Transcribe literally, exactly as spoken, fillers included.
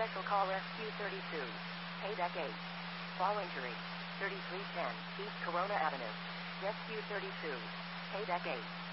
Special call Rescue thirty-two. Paydeck eight. Fall injury. thirty-three ten East Corona Avenue. Rescue thirty-two. Paydeck eight.